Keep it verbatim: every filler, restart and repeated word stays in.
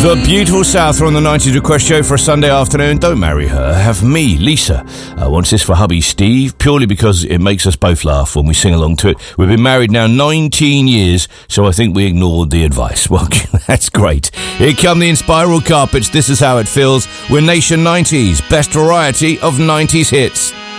The beautiful South on the nineties Request Show for a Sunday afternoon. Don't marry her. Have me, Lisa. I want this for hubby Steve, purely because it makes us both laugh when we sing along to it. We've been married now nineteen years, so I think we ignored the advice. Well, that's great. Here come the Inspiral Carpets. This is how it feels. We're Nation nineties, best variety of nineties hits.